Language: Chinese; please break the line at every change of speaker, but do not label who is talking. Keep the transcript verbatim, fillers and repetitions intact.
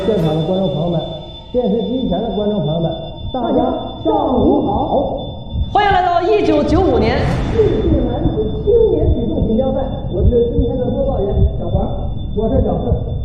现场的观众朋友们，电视机前的观众朋友们，大家上午好！
欢迎来到一九九五年
世界男子青年举重锦标赛，我是今天的播报员小黄，我是小四。